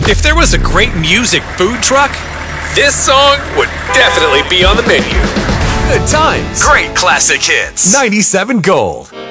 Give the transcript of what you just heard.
If there was a great music food truck, this song would definitely be on the menu. Good times. Great classic hits. 97 Gold.